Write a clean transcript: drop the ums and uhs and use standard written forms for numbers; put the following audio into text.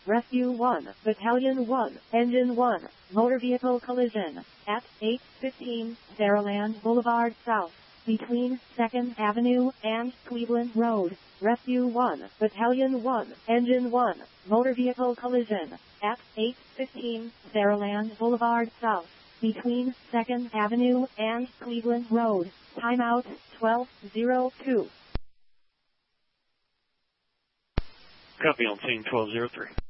Rescue 1, Battalion 1, Engine 1, motor vehicle collision at 815 Saraland Boulevard South, between 2nd Avenue and Cleveland Road. Rescue 1, Battalion 1, Engine 1, motor vehicle collision at 815 Saraland Boulevard South, between 2nd Avenue and Cleveland Road. Timeout 12:02. Copy on scene 1203.